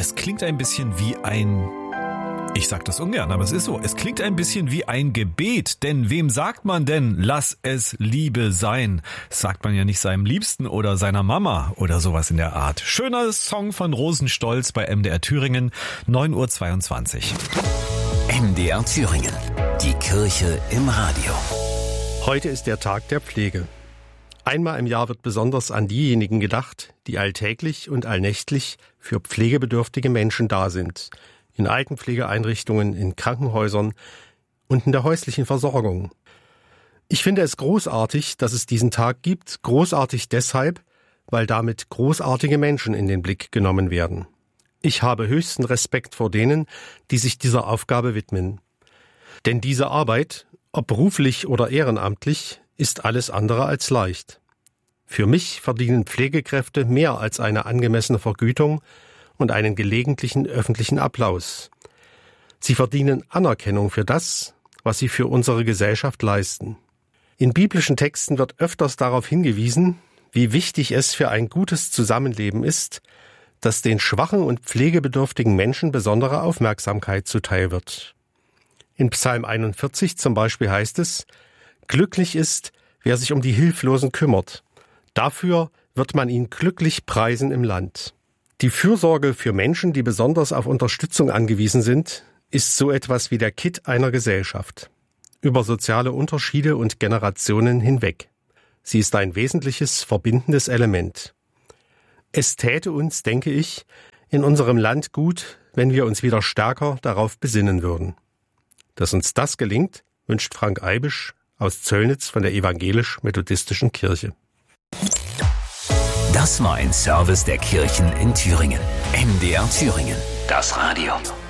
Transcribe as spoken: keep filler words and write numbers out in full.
Es klingt ein bisschen wie ein... Ich sag das ungern, aber es ist so. Es klingt ein bisschen wie ein Gebet, denn wem sagt man denn, lass es Liebe sein? Das sagt man ja nicht seinem Liebsten oder seiner Mama oder sowas in der Art. Schöner Song von Rosenstolz bei M D R Thüringen, neun Uhr zweiundzwanzig. M D R Thüringen, die Kirche im Radio. Heute ist der Tag der Pflege. Einmal im Jahr wird besonders an diejenigen gedacht, die alltäglich und allnächtlich für pflegebedürftige Menschen da sind. In Altenpflegeeinrichtungen, in Krankenhäusern und in der häuslichen Versorgung. Ich finde es großartig, dass es diesen Tag gibt. Großartig deshalb, weil damit großartige Menschen in den Blick genommen werden. Ich habe höchsten Respekt vor denen, die sich dieser Aufgabe widmen. Denn diese Arbeit, ob beruflich oder ehrenamtlich, ist alles andere als leicht. Für mich verdienen Pflegekräfte mehr als eine angemessene Vergütung und einen gelegentlichen öffentlichen Applaus. Sie verdienen Anerkennung für das, was sie für unsere Gesellschaft leisten. In biblischen Texten wird öfters darauf hingewiesen, wie wichtig es für ein gutes Zusammenleben ist, dass den schwachen und pflegebedürftigen Menschen besondere Aufmerksamkeit zuteil wird. In Psalm einundvierzig zum Beispiel heißt es: Glücklich ist, wer sich um die Hilflosen kümmert. Dafür wird man ihn glücklich preisen im Land. Die Fürsorge für Menschen, die besonders auf Unterstützung angewiesen sind, ist so etwas wie der Kitt einer Gesellschaft. Über soziale Unterschiede und Generationen hinweg. Sie ist ein wesentliches, verbindendes Element. Es täte uns, denke ich, in unserem Land gut, wenn wir uns wieder stärker darauf besinnen würden. Dass uns das gelingt, wünscht Frank Eibisch aus Zöllnitz von der Evangelisch-Methodistischen Kirche. Das war ein Service der Kirchen in Thüringen. M D R Thüringen, das Radio.